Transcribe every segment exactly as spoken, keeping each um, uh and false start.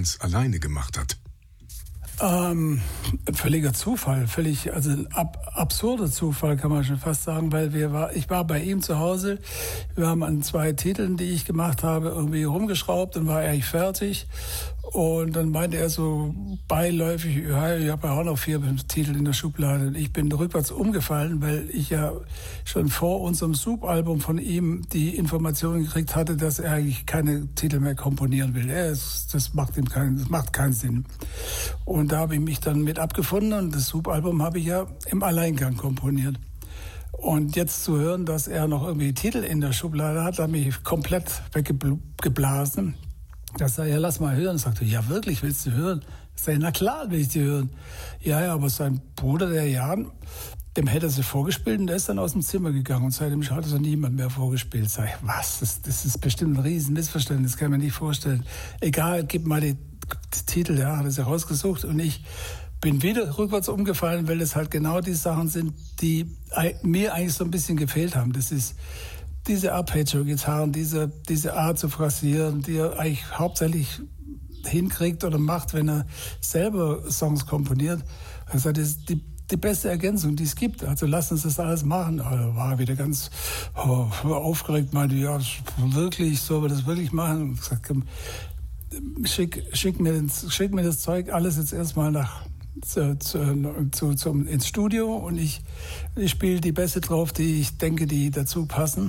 ganz alleine gemacht hat. Ähm, völliger Zufall, völlig, also ein ab, absurder Zufall kann man schon fast sagen, weil wir war, ich war bei ihm zu Hause, wir haben an zwei Titeln, die ich gemacht habe, irgendwie rumgeschraubt und war eigentlich fertig. Und dann meinte er so beiläufig, ja, ich habe ja auch noch vier Titel in der Schublade. Und ich bin rückwärts umgefallen, weil ich ja schon vor unserem Soup-Album von ihm die Information gekriegt hatte, dass er eigentlich keine Titel mehr komponieren will. Er ist, das macht ihm keinen, das macht keinen Sinn. Und da habe ich mich dann mit abgefunden und das Soup-Album habe ich ja im Alleingang komponiert. Und jetzt zu hören, dass er noch irgendwie Titel in der Schublade hat, hat mich komplett weggeblasen. Da sag ich, ja, lass mal hören. Sagte, ja, wirklich, willst du hören? Sag ich, na klar, will ich die hören. Ja, ja, aber sein Bruder, der Jan, dem hätte er sie vorgespielt und der ist dann aus dem Zimmer gegangen. Und seitdem hat er niemand mehr vorgespielt. Sag ich, was? Das, das ist bestimmt ein riesen Missverständnis, das kann man nicht vorstellen. Egal, gib mal die, die Titel, ja, hat er sie rausgesucht. Und ich bin wieder rückwärts umgefallen, weil das halt genau die Sachen sind, die mir eigentlich so ein bisschen gefehlt haben. Das ist diese Arpeggio-Gitarren, diese, diese Art zu phrasieren, die er eigentlich hauptsächlich hinkriegt oder macht, wenn er selber Songs komponiert. Also das ist die, die beste Ergänzung, die es gibt. Also lass uns das alles machen. Also war er wieder ganz oh, aufgeregt, meinte, ja, wirklich, sollen wir das wirklich machen? Und gesagt, komm, schick, schick, mir das, schick mir das Zeug alles jetzt erstmal nach Zu, zu, zu, zum, ins Studio und ich, ich spiele die Bässe drauf, die ich denke, die dazu passen.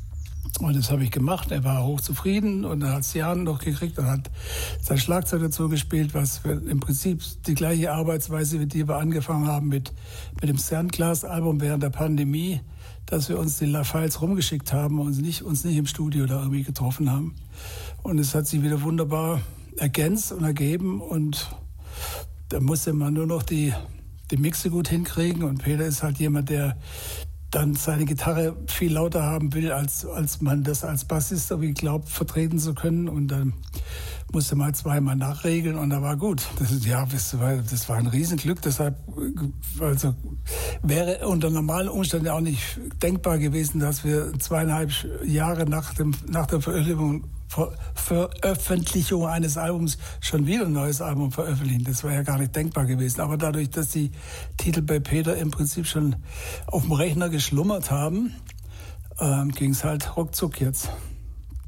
Und das habe ich gemacht. Er war hochzufrieden und er hat es Jan noch gekriegt und hat sein Schlagzeug dazu gespielt, was im Prinzip die gleiche Arbeitsweise, mit der wir angefangen haben mit, mit dem Sternglas-Album während der Pandemie, dass wir uns die Files rumgeschickt haben und uns nicht, uns nicht im Studio da irgendwie getroffen haben. Und es hat sich wieder wunderbar ergänzt und ergeben und da musste man nur noch die, die Mixe gut hinkriegen. Und Peter ist halt jemand, der dann seine Gitarre viel lauter haben will, als, als man das als Bassist irgendwie glaubt, vertreten zu können. Und dann musste man zweimal nachregeln und da war gut. Das, ist, ja, das war, das war ein Riesenglück. Deshalb also wäre unter normalen Umständen auch nicht denkbar gewesen, dass wir zweieinhalb Jahre nach, dem, nach der Veröffentlichung Ver- Veröffentlichung eines Albums schon wieder ein neues Album veröffentlichen. Das wäre ja gar nicht denkbar gewesen. Aber dadurch, dass die Titel bei Peter im Prinzip schon auf dem Rechner geschlummert haben, ähm, ging es halt ruckzuck jetzt.